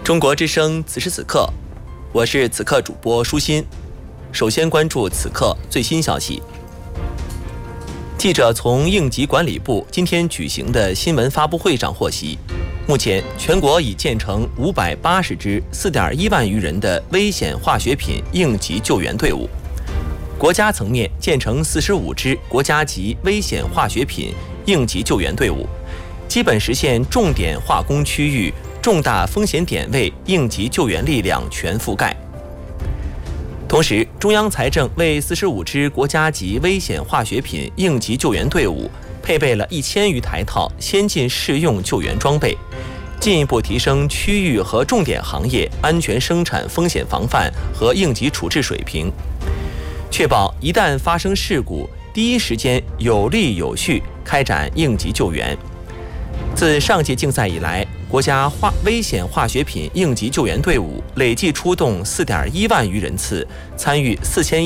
中国之声此时此刻，我是此刻主播舒心。首先关注此刻最新消息。记者从应急管理部今天举行的新闻发布会上获悉，目前全国已建成580支4.1万余人的危险化学品应急救援队伍。国家层面建成45支国家级危险化学品应急救援队伍，基本实现重点化工区域、重大风险点位应急救援力量全覆盖。同时，中央财政为45支国家级危险化学品应急救援队伍配备了1000余台套先进适用救援装备，进一步提升区域和重点行业安全生产风险防范和应急处置水平，确保一旦发生事故，第一时间有力有序开展应急救援。自上届竞赛以来，国家危险化学品应急救援队伍累计出动4.1万余人次，参与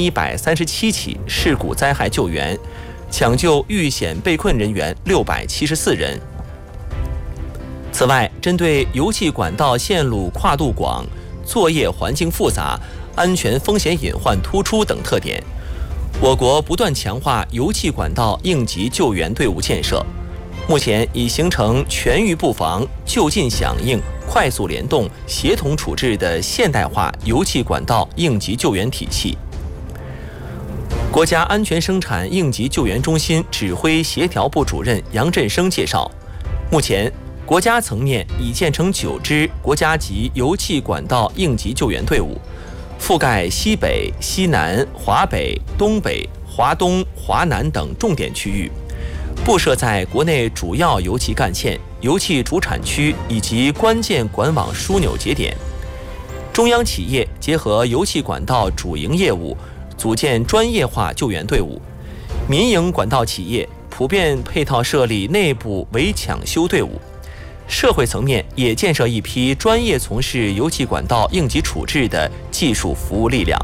4137起事故灾害救援，抢救遇险被困人员674人。此外，针对油气管道线路跨度广、作业环境复杂、安全风险隐患突出等特点，我国不断强化油气管道应急救援队伍建设。目前已形成全域布防、就近响应、快速联动、协同处置的现代化油气管道应急救援体系。国家安全生产应急救援中心指挥协调部主任杨振声介绍，目前国家层面已建成9支国家级油气管道应急救援队伍，覆盖西北、西南、华北、东北、华东、华南等重点区域，布设在国内主要油气干线、油气主产区以及关键管网枢纽节点。中央企业结合油气管道主营业务，组建专业化救援队伍；民营管道企业普遍配套设立内部围抢修队伍。社会层面也建设一批专业从事油气管道应急处置的技术服务力量。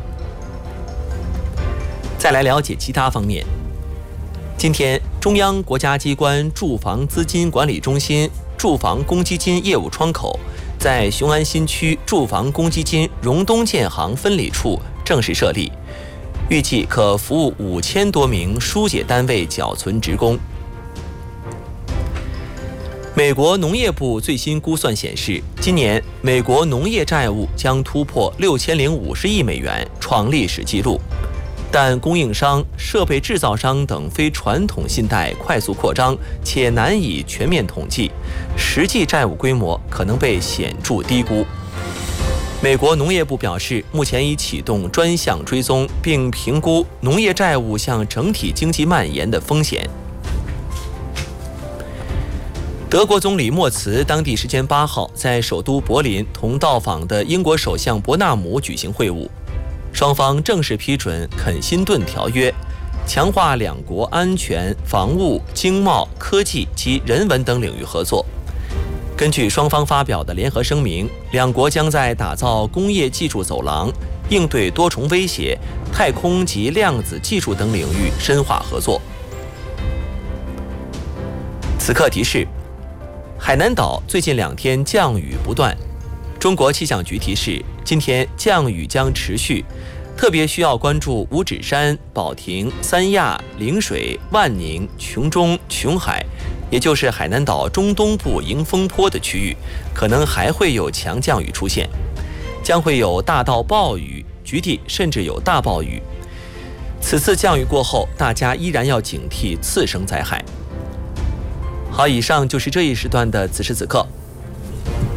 再来了解其他方面。今天，中央国家机关住房资金管理中心住房公积金业务窗口在雄安新区住房公积金荣东建行分理处正式设立，预计可服务5000多名疏解单位缴存职工。美国农业部最新估算显示，今年美国农业债务将突破6050亿美元，创历史纪录。但供应商、设备制造商等非传统信贷快速扩张，且难以全面统计，实际债务规模可能被显著低估。美国农业部表示，目前已启动专项追踪，并评估农业债务向整体经济蔓延的风险。德国总理默茨当地时间8号在首都柏林同到访的英国首相伯纳姆举行会晤。双方正式批准肯辛顿条约，强化两国安全、防务、经贸、科技及人文等领域合作。根据双方发表的联合声明，两国将在打造工业技术走廊、应对多重威胁、太空及量子技术等领域深化合作。此刻提示：海南岛最近2天降雨不断。中国气象局提示，今天降雨将持续，特别需要关注五指山、保亭、三亚、陵水、万宁、琼中、琼海，也就是海南岛中东部迎风坡的区域，可能还会有强降雨出现，将会有大到暴雨，局地甚至有大暴雨。此次降雨过后，大家依然要警惕次生灾害。好，以上就是这一时段的此时此刻。